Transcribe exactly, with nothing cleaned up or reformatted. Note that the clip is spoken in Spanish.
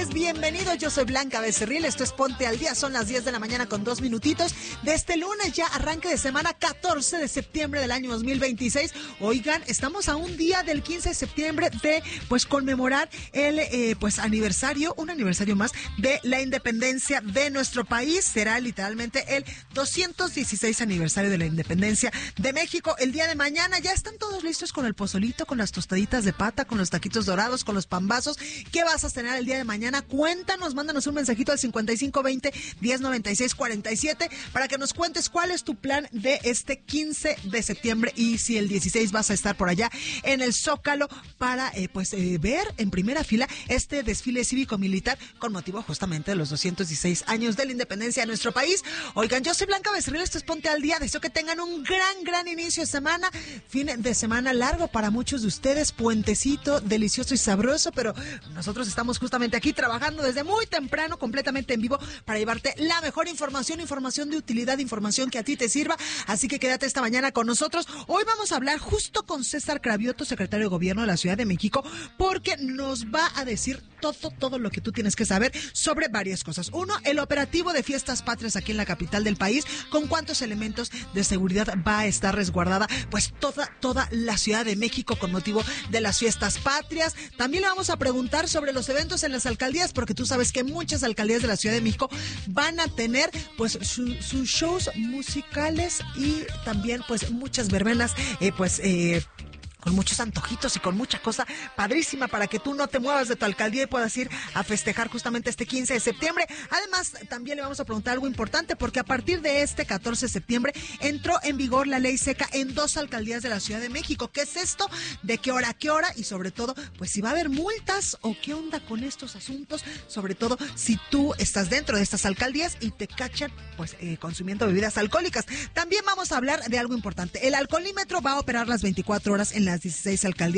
tardes, bienvenidos. Yo soy Blanca Becerril, esto es Ponte al Día. Son las diez de la mañana con dos minutitos de este lunes, ya arranque de semana, catorce de septiembre del año dos mil veintiséis. Oigan, estamos a un día del quince de septiembre de pues conmemorar el eh, pues aniversario, un aniversario más de la independencia de nuestro país. Será literalmente el doscientos dieciséis aniversario de la independencia de México. El día de mañana ya están todos listos con el pozolito, con las tostaditas de pata, con los taquitos dorados, con los pambazos. ¿Qué vas a cenar el día de mañana? Cuéntanos, mándanos un mensajito al cincuenta y cinco veinte, diez noventa y seis cuarenta y siete para que nos cuentes cuál es tu plan de este quince de septiembre y si el dieciséis vas a estar por allá en el Zócalo para eh, pues eh, ver en primera fila este desfile cívico-militar con motivo justamente de los doscientos dieciséis años de la independencia de nuestro país. Oigan, yo soy Blanca Becerril, esto es Ponte al Día. Deseo que tengan un gran, gran inicio de semana, fin de semana largo para muchos de ustedes, puentecito delicioso y sabroso, pero nosotros estamos justamente aquí trabajando desde muy temprano, completamente en vivo, para llevarte la mejor información, información de utilidad, información que a ti te sirva. Así que quédate esta mañana con nosotros. Hoy vamos a hablar justo con César Cravioto, secretario de Gobierno de la Ciudad de México, porque nos va a decir todo, todo lo que tú tienes que saber sobre varias cosas. Uno, el operativo de fiestas patrias aquí en la capital del país, con cuántos elementos de seguridad va a estar resguardada pues toda, toda la Ciudad de México con motivo de las fiestas patrias. También le vamos a preguntar sobre los eventos en las alcaldías, porque tú sabes que muchas alcaldías de la Ciudad de México van a tener pues su, sus shows musicales y también pues muchas verbenas, eh, pues eh, con muchos antojitos y con mucha cosa padrísima para que tú no te muevas de tu alcaldía y puedas ir a festejar justamente este quince de septiembre. Además, también le vamos a preguntar algo importante, porque a partir de este catorce de septiembre entró en vigor la ley seca en dos alcaldías de la Ciudad de México. ¿Qué es esto? ¿De qué hora a qué hora? Y sobre todo, pues si va a haber multas o qué onda con estos asuntos, sobre todo si tú estás dentro de estas alcaldías y te cachan pues eh, consumiendo bebidas alcohólicas. También vamos a hablar de algo importante. El alcoholímetro va a operar las veinticuatro horas en las dieciséis alcaldías